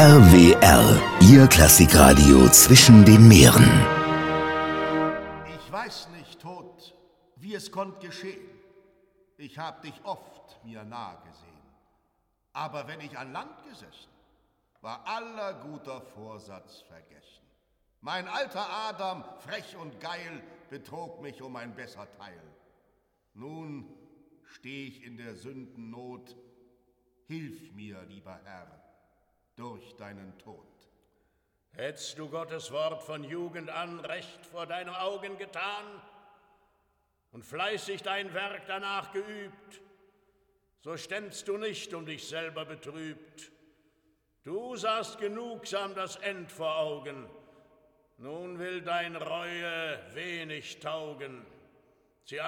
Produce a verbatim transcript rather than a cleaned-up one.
R W R, Ihr Klassikradio zwischen den Meeren. Ich weiß nicht, Tod, wie es konnt geschehen. Ich hab dich oft mir nahe gesehen. Aber wenn ich an Land gesessen, war aller guter Vorsatz vergessen. Mein alter Adam, frech und geil, betrog mich um ein besser Teil. Nun steh ich in der Sündennot. Hilf mir, lieber Herr, durch deinen Tod. Hättst du Gottes Wort von Jugend an recht vor deine Augen getan und fleißig dein Werk danach geübt, so ständst du nicht um dich selber betrübt. Du sahst genugsam das End vor Augen, nun will dein Reue wenig taugen.